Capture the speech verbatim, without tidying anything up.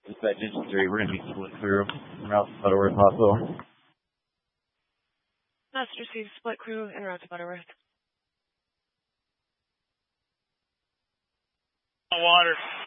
Dispatch Engine three, we're going to be split crew en route to Butterworth Hospital. That's received split crew en route to Butterworth. Water.